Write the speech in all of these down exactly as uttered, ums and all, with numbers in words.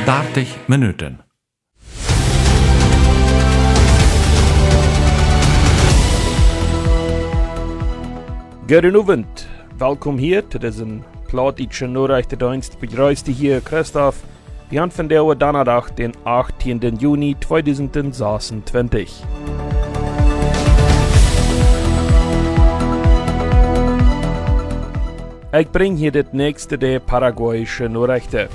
dertig Minuten. Guten Abend. Welkom hier. Dit is een plaatje Nachrichtendienst. Begrüßt hier Christoph. Wir haben von der Donnerstag, den achttienden Juni zweitausendsechsundzwanzig. Ich bring hier das nächste der paraguayischen Nachrichten.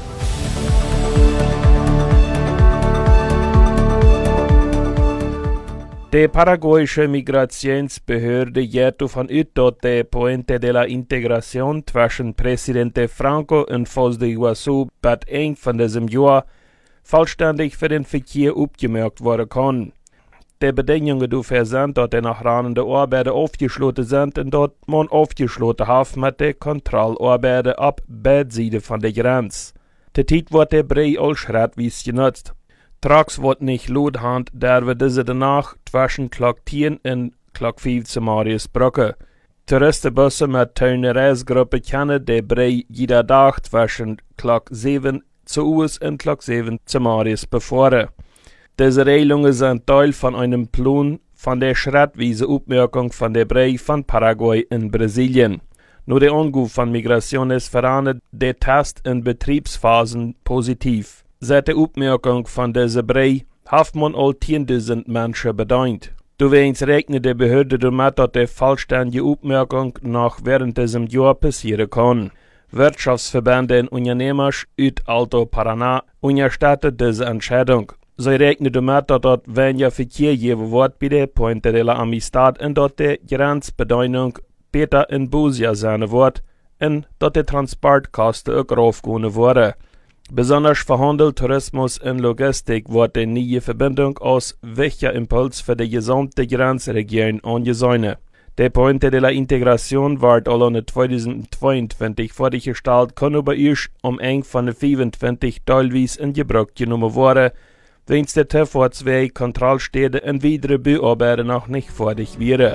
Die paraguayische Migrationsbehörde geht davon aus, dass der Puente de la Integración zwischen Präsident Franco und Foz de Iguazú bei eng von diesem Jahr vollständig für den Verkehr abgemerkt werden kann. Die Bedingungen dafür sind, dass die nachranende Arbeiten aufgeschlossen sind und dass man aufgeschlossen hat mit den Kontrollarbeiten ab beiden Seiten von der Grenze. Die Zeit wird der Brei als schrittweise genutzt. Traks wird nicht Lothand, der wir diese danach zwischen Klock zehn und Klock fünf zu Mariusbrücke. Touristenbusse mit einer Reisgruppe können der Brei jeder Tag zwischen Klock sieben zu Uus und Klock sieben zu Marius befahren. Diese Regelungen sind Teil von einem Plan von der schrittweise Aufmerkung von der Brei von Paraguay in Brasilien. Nur der Anruf von Migration ist verandert, der Test in Betriebsphasen positiv. Seit der Aufmerkung von dieser Brei hat man all zehntausend Menschen bedient. Doweens rechnet die Behörde damit, dass die vollständige Aufmerkung noch während diesem Jahr passieren kann. Wirtschaftsverbände und Unternehmer aus Alto Paraná unterstützen diese Entscheidung. Sie rechnen damit, dass dort weniger Verkehr geben wird bei der Puente de la Amistad und dass die Grenzbedienung besser in Busia sein wird und dass die Transportkosten auch raufgehen werden. Besonders für Handel, Tourismus und Logistik wird die neue Verbindung als wichtiger Impuls für die gesamte Grenzregion angesehen. Der Puente de la Integración wird alleine zweitausendzweiundzwanzig fertiggestellt, kann aber erst um eng von den fünfundzwanzig teilweise in Gebrauch genommen werden, wenn der T V zwei Kontrollstädte und weitere Bauarbeiten noch nicht fertig wären.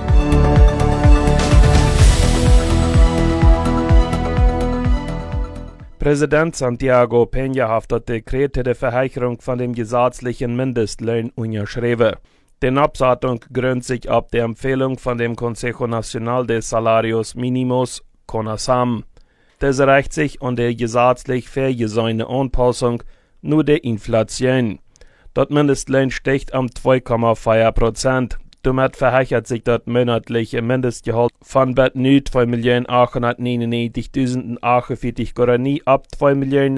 Präsident Santiago Peña hat das Dekret der Verheicherung von dem gesetzlichen Mindestlohn unterschrieben. Die Absatzung gründet sich auf der Empfehlung von dem Consejo Nacional de Salarios Mínimos, CONASAM. Das reicht sich an der gesetzlich vorgesehene Anpassung nur der Inflation. Das Mindestlohn steigt am zwei Komma vier Prozent. Damit verheichert sich das monatliche Mindestgehalt von bet nu zwei Millionen achthundertneunundneunzigtausendachundvierzig Guaraní ab zwei Millionen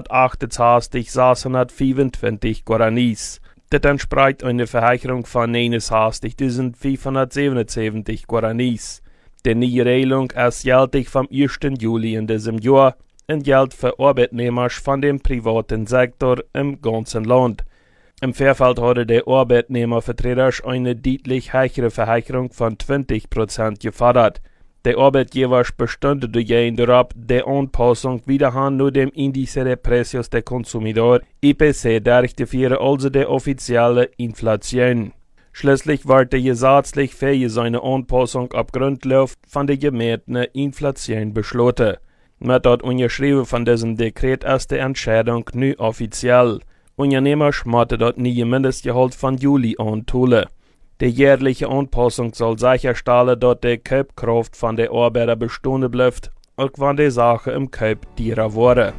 neunhundertachtundzwanzigsechshundertfünfundzwanzig Guaraníes. Das entspricht einer Verheicherung von neunundsechzigtausendfünfhundertsiebenundsiebzig Guaraníes. Die neue Regelung ist gültig vom ersten Juli in diesem Jahr und gilt für Arbeitnehmer von dem privaten Sektor im ganzen Land. Im Vorfeld hatte der Arbeitnehmervertreter eine deutlich höhere Verheicherung von zwanzig Prozent gefordert. Der Arbeitgeber bestünde dagegen darauf, die Anpassung wiederhin nur dem Índice de Precios del Consumidor I P C durchzuführen, also der offizielle Inflation. Schließlich wird die gesetzlich vorgesehene Anpassung auf Grundlage von der gemähten Inflation beschlossen. Mit der Unterschrift von diesem Dekret ist die Entscheidung nun offiziell. Unternehmer schmatte das neue Mindestgehalt von Juli an tun. Die jährliche Anpassung soll sicherstellen, dass die Kaufkraft von der Arbeiter bestehen bleibt, auch wenn die Sache im Kauf teurer wurde.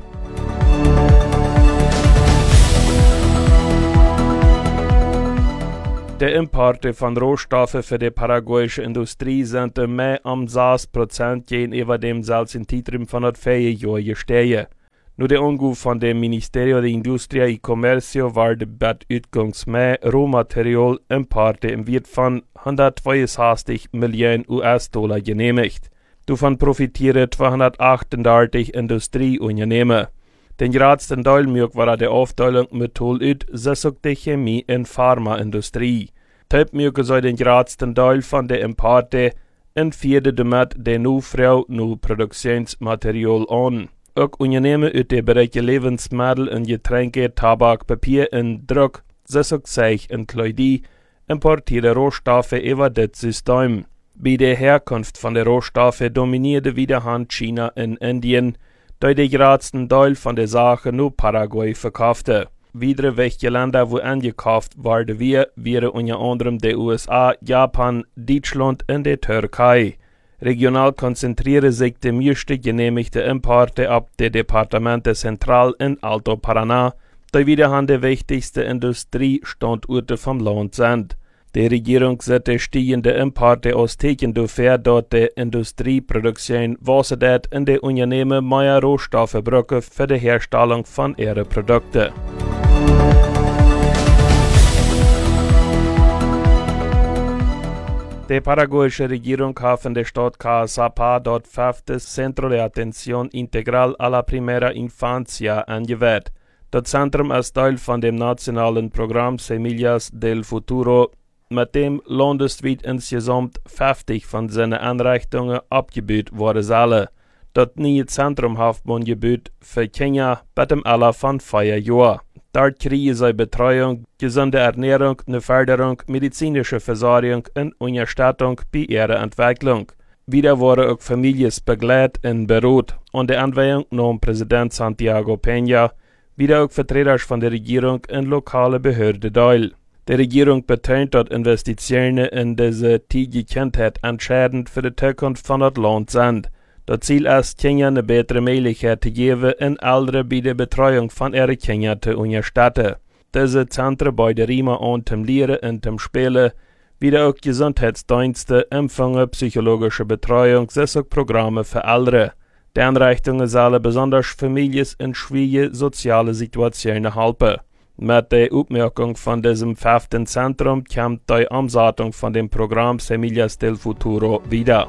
Die Importe von Rohstoffen für die paraguayische Industrie sind mehr um sechs Prozent gegenüber dem selben Zeitraum von das Vorjahr gestiegen. Nur der Anruf von dem Ministerio de Industria y Comercio war der Beutungsmehr Rohmaterial Importe im Wert von hundertzweiundsechzig Millionen U S-Dollar genehmigt. Davon profitieren zweihundertachtundachtzig Industrieunternehmen. Den größten Teil war der Aufteilung Metall ut, die Chemie- und Pharmaindustrie. Typmürke soll den größten Teil von der Importe und vierte damit der Nufrau nu Produktionsmaterial an. Ook Unternehmen uit de bereiken Lebensmittel en Getränke, Tabak, Papier en Druck, Zeug en Kleidie importieren Rohstoffe über das System. Bei der Herkunft von der Rohstoffe dominierte wiederum China und Indien, die die größten Teil von der Sache nur Paraguay verkaufte. Weitere wichtige Länder, wo angekauft worden wir, wären unter anderem die U S A, Japan, Deutschland und die Türkei. Regional konzentrieren sich die meisten genehmigte Importe ab die Departamente Central und Alto Paraná, die wiederum die wichtigsten Industriestandorte vom Land sind. Die Regierung sieht steigende Importe aus Teken dafür, dass die Industrieproduktion wasserdet und die Unternehmen mehr Rohstoffe brauchen für die Herstellung von ihren Produkten. Die paraguayische Regierung hat von der Stadt Caazapá dort fünftes Centro de Atención Integral a la Primera Infancia angewählt. Das Zentrum ist Teil von dem nationalen Programm Semillas del Futuro, mit dem landesweit insgesamt fünfzig von seinen Einrichtungen abgebaut worden sollen. Das neue Zentrum hat man gebaut für Kinder bei dem Alter von vier Jahren. Dort kriegen sie Betreuung, gesunde Ernährung, eine Förderung, medizinische Versorgung und Unterstützung bei ihrer Entwicklung. Wieder wurden auch Familien begleitet und berät. Und die Anweisung nahm Präsident Santiago Peña, wieder auch Vertreter von der Regierung und lokale Behörden teil. Die Regierung betont, dass Investitionen in diese Kindheit entscheidend für die Zukunft von das Land sind. Das Ziel ist, Kindern eine bessere Möglichkeit zu geben, und Eltern bei der Betreuung von ihren Kindern zu unterstützen. Diese Zentren bieten Riemen an zum Lehren und zum Spielen, wieder auch Gesundheitsdienste, Empfangen, psychologische Betreuung, sowie Programme für Eltern. Die Einrichtungen sollen besonders Familien in schwierigen sozialen Situationen helfen. Mit der Aufmerkung von diesem fünften Zentrum kommt die Umsetzung von dem Programm Semillas del Futuro wieder.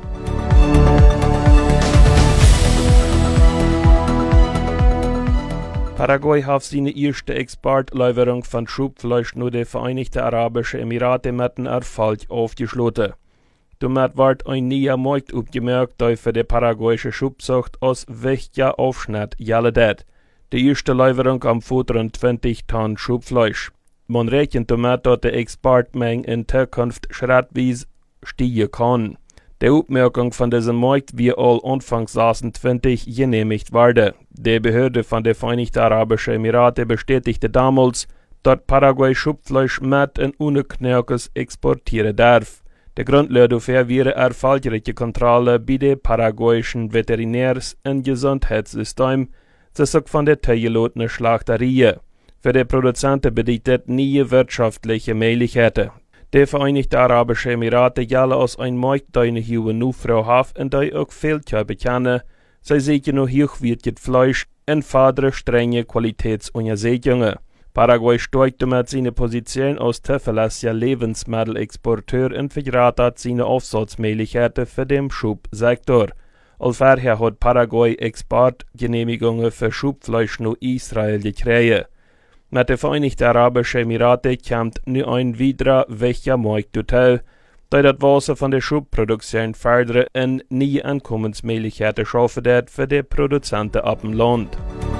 Paraguay hat seine erste Exportlieferung von Schubfleisch nur die Vereinigten Arabischen Emirate mit einem Erfolg aufgeschlossen. Damit wird ein neuer Markt aufgemerkt, der für die paraguayische Schubzucht als wichtiger Aufschnitt gilt. Die erste Lieferung am vierundzwanzig Tonnen Schubfleisch. Man rechnet damit, dass die Exportmenge in Zukunft schrittweise steigen kann. Die Aufmerkung von diesem Markt wird all Anfang sechsundzwanzig genehmigt werden. Die Behörde von den Vereinigten Arabischen Emirate bestätigte damals, dass Paraguay Schubfleisch mit und ohne Knirkes exportieren darf. Der Grund dafür wäre erfolgreiche Kontrolle bei den paraguayischen Veterinärs- und Gesundheitssystem, das auch von der teilgelotenen Schlachterei. Für die Produzenten bedeutet neue wirtschaftliche Möglichkeiten. Die Vereinigten Arabischen Emirate gelten als ein Markt, der eine hohe Nachfrage hat und der auch viel zu bekennen. Sie sichern noch hochwertiges Fleisch und fördern strenge Qualitätsuntersuchungen. Paraguay stärkt damit seine Position als zuverlässiger Lebensmittelexporteur und vergrößert seine Aufsatzmöglichkeiten für den Schubsektor. Allvorher hat Paraguay Exportgenehmigungen für Schubfleisch nach Israel gekriegt. Mit den Vereinigten Arabischen Emiraten kommt nun ein weiterer wichtiger Markt dazu, der das Wasser von der Schubproduktion fördert und neue Einkommensmöglichkeiten schaffen wird für die Produzenten ab dem Land.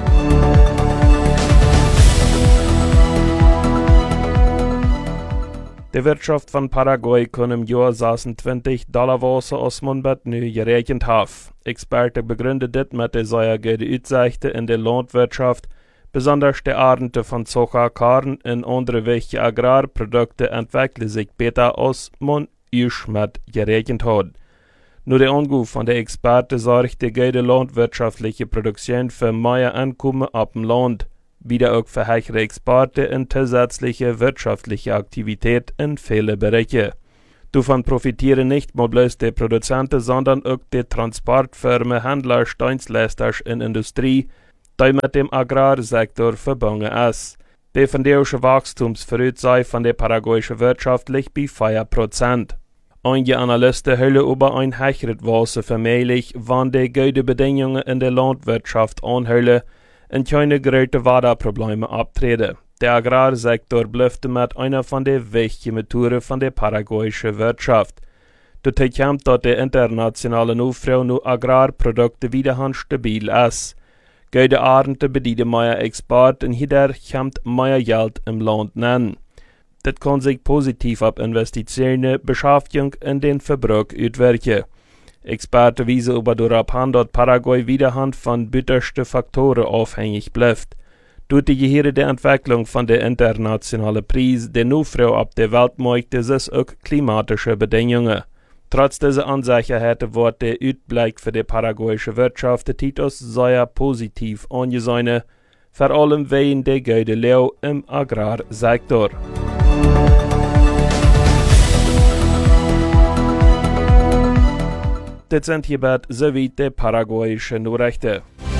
Die Wirtschaft von Paraguay kann im Jahr sechsundzwanzig Dollar Wasser aus Monbat neu gerechnet haben. Experten begründen das mit der sehr guten Aussichten in der Landwirtschaft. Besonders die Ernte von Soja, Korn und andere wichtige Agrarprodukte entwickeln sich besser, als man erst mit gerechnet hat. Nur der Anruf von der Experten sorgt die gute landwirtschaftliche Produktion für mehr Einkommen ab dem Land, wieder auch für höhere Exporte und zusätzliche wirtschaftliche Aktivität in vielen Bereichen. Davon profitieren nicht nur bloß die Produzenten, sondern auch die Transportfirmen, Händler, Dienstleister in Industrie, die mit dem Agrarsektor verbunden ist. Die fundierliche Wachstumsvoraussicht von der paraguayischen Wirtschaft liegt bei vier Prozent. Einige Analysten halten über ein höheres Wasser für möglich, wenn die guten Bedingungen in der Landwirtschaft anhalten und keine großen Wasserprobleme abtreten. Der Agrarsektor bleibt damit einer von den wichtigen Motoren von der paraguayischen Wirtschaft. Dazu kommt, dass die internationale Nachfrage nach Agrarprodukten wiederum stabil ist. Gute Ernte bedeuten mehr Export und hier kommt mehr Geld im Land nennen. Das kann sich positiv auf Investitionen, Beschäftigung und den Verbrauch auswirken. Experten wiesen aber darauf hin, dass Paraguay wiederhand von bittersten Faktoren abhängig bleibt. Durch die Gehirne der Entwicklung von der internationalen Preis, der Nachfrage auf der Weltmarkt, ist auch klimatische Bedingungen. Trotz dieser Unsicherheiten wird der Ausblick für die paraguayische Wirtschaft der Titus sehr positiv angesehen, vor allem wegen der guten Lehre im Agrarsektor. Das sind hierbei soweit die paraguayischen Nachrichten.